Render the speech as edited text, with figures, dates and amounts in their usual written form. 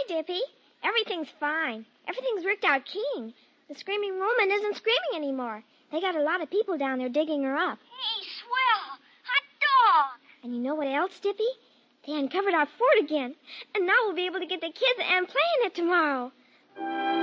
Dippy. Everything's fine. Everything's worked out keen. The screaming woman isn't screaming anymore. They got a lot of people down there digging her up. Hey, swell. Hot dog. And you know what else, Dippy? They uncovered our fort again. And now we'll be able to get the kids and play in it tomorrow.